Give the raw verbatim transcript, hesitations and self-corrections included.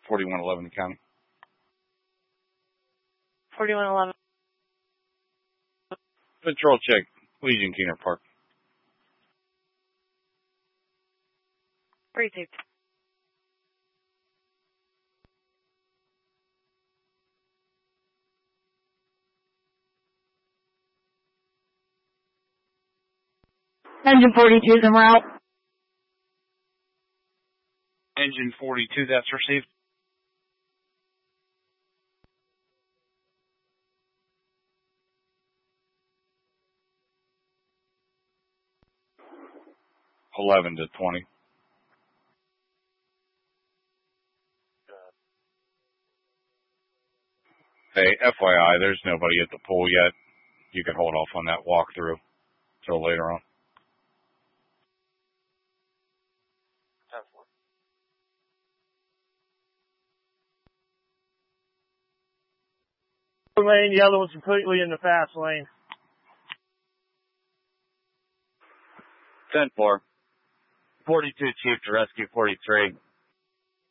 forty-one eleven County. forty-one eleven. Patrol check, Legion Keener Park. Received. Engine forty-two is en route. Engine forty-two, that's received. eleven to twenty. Hey, F Y I, there's nobody at the pool yet. You can hold off on that walkthrough till later on. Lane, the other one's completely in the fast lane. ten four. forty-two Chief to rescue forty-three.